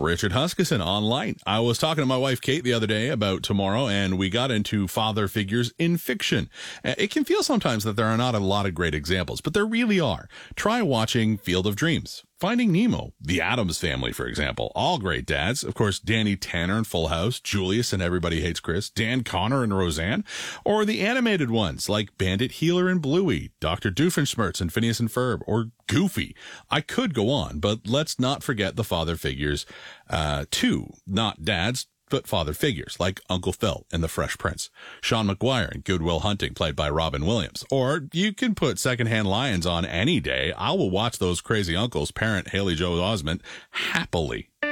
Richard Huskisson on Light. I was talking to my wife Kate the other day about tomorrow, and we got into father figures in fiction. It can feel sometimes that there are not a lot of great examples, but there really are. Try watching Field of Dreams, Finding Nemo, The Addams Family, for example. All great dads. Of course, Danny Tanner in Full House, Julius and Everybody Hates Chris, Dan Connor and Roseanne, or the animated ones like Bandit Healer and Bluey, Dr. Doofenshmirtz and Phineas and Ferb, or Goofy. I could go on, but let's not forget the father figures, too. Not dads, but father figures like Uncle Phil in The Fresh Prince, Sean McGuire in Good Will Hunting, played by Robin Williams. Or you can put Secondhand Lions on any day. I will watch those crazy uncles parent Haley Joel Osment happily.